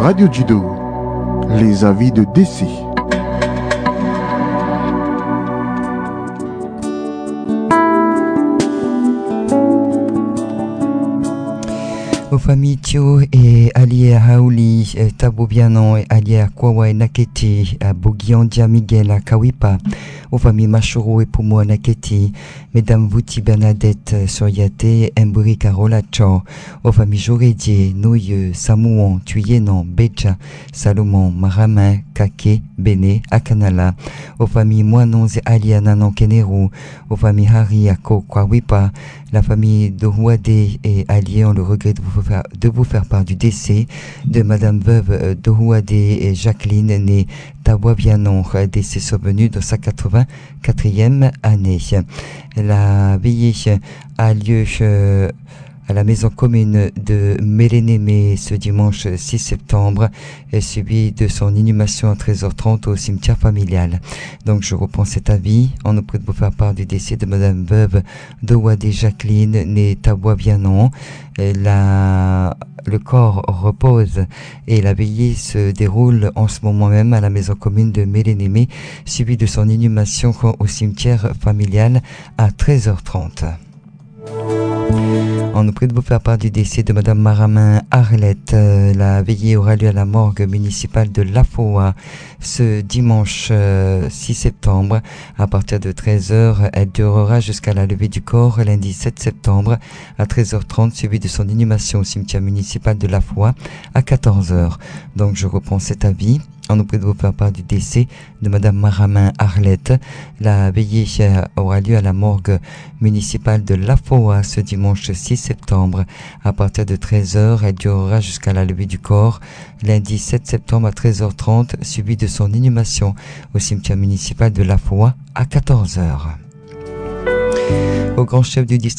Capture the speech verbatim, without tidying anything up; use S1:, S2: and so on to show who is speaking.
S1: Radio Judo, les avis de décès.
S2: Aux familles Thio et alliés à Hauli, Tabobianon et alliés à Kwawa et Naketi, à Bogiandia Miguel à Kawipa, aux familles Machoro et Pumo à Naketi, Mesdames Vouti Bernadette Soyate, Mburi Karolacho, aux familles Jorédier, Nouye, Samouan, Tuyenon, Beja, Salomon, Maramin, Kake, Bene, Akanala, aux familles Moinons et alliés à Nanon Keneru, aux familles Hari à Kwawipa, la famille Dohuade et alliés ont le regret de vous faire, de vous faire part du décès de Madame Veuve Dohuade et Jacqueline, née Tawavianon, décès survenu dans sa quatre-vingt-quatrième année. La veillée a lieu euh, à la maison commune de Mélénémé ce dimanche six septembre, suivi de son inhumation à treize heures trente au cimetière familial. Donc je reprends cet avis. On nous prie de vous faire part du décès de Madame Veuve Dohuade Jacqueline, née Tawavianon. La, le corps repose et la veillée se déroule en ce moment même à la maison commune de Mélénémé, suivi de son inhumation au cimetière familial à treize heures trente. On nous prie de vous faire part du décès de Madame Maramin Arlette. La veillée aura lieu à la morgue municipale de Lafoa ce dimanche euh, six septembre à partir de treize heures. Elle durera jusqu'à la levée du corps lundi sept septembre à treize heures trente, suivi de son inhumation au cimetière municipal de Lafoa à quatorze heures. Donc je reprends cet avis. On nous prie de vous faire part du décès de Madame Maramin Arlette. La veillée aura lieu à la morgue municipale de Lafoa ce dimanche six septembre à partir de treize heures. Elle durera jusqu'à la levée du corps lundi sept septembre à treize heures trente, suivi de son inhumation au cimetière municipal de Lafoa à quatorze heures. Au grand chef du district